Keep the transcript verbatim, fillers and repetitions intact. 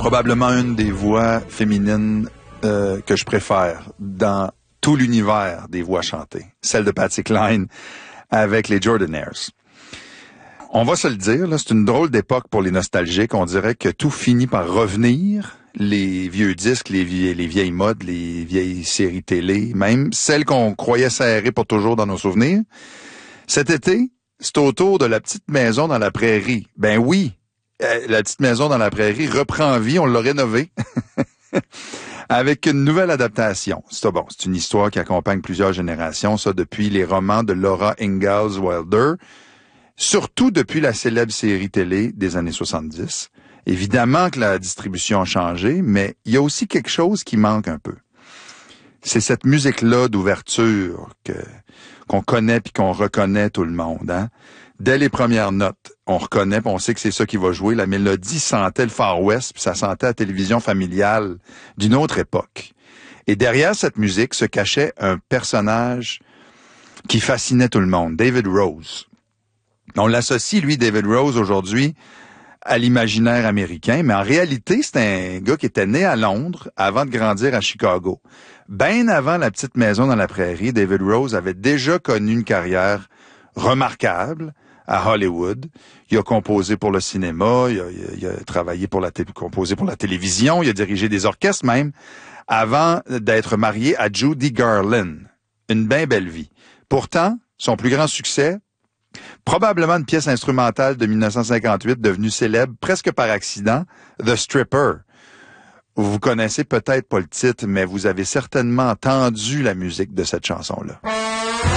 probablement une des voix féminines euh, que je préfère dans tout l'univers des voix chantées, celle de Patsy Cline avec les Jordanaires. On va se le dire, là, c'est une drôle d'époque pour les nostalgiques. On dirait que tout finit par revenir. Les vieux disques, les vieilles, les vieilles modes, les vieilles séries télé, même celles qu'on croyait serrées pour toujours dans nos souvenirs. Cet été, c'est au tour de La petite maison dans la prairie. Ben oui, euh, La petite maison dans la prairie reprend vie, on l'a rénovée. Avec une nouvelle adaptation. C'est bon, c'est une histoire qui accompagne plusieurs générations, ça, depuis les romans de Laura Ingalls Wilder, surtout depuis la célèbre série télé des années soixante-dix. Évidemment que la distribution a changé, mais il y a aussi quelque chose qui manque un peu. C'est cette musique-là d'ouverture que qu'on connaît puis qu'on reconnaît tout le monde, hein. Dès les premières notes, on reconnaît, puis on sait que c'est ça qui va jouer. La mélodie sentait le Far West, puis ça sentait la télévision familiale d'une autre époque. Et derrière cette musique se cachait un personnage qui fascinait tout le monde, David Rose. On l'associe, lui, David Rose, aujourd'hui, à l'imaginaire américain, mais en réalité, c'est un gars qui était né à Londres avant de grandir à Chicago. Bien avant La petite maison dans la prairie, David Rose avait déjà connu une carrière remarquable à Hollywood. Il a composé pour le cinéma, il a, il a, il a travaillé pour la té- composé pour la télévision, il a dirigé des orchestres même, avant d'être marié à Judy Garland. Une bien belle vie. Pourtant, son plus grand succès, probablement une pièce instrumentale de dix-neuf cent cinquante-huit devenue célèbre presque par accident, The Stripper. Vous connaissez peut-être pas le titre, mais vous avez certainement entendu la musique de cette chanson-là.